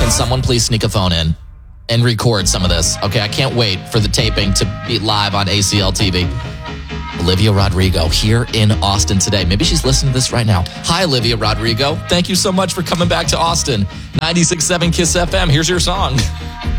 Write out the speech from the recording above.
Can someone please sneak a phone in and record some of this? Okay, I can't wait for the taping to be live on ACL TV. Olivia Rodrigo here in Austin today. Maybe she's listening to this right now. Hi, Olivia Rodrigo. Thank you so much for coming back to Austin. 96.7 KISS FM. Here's your song.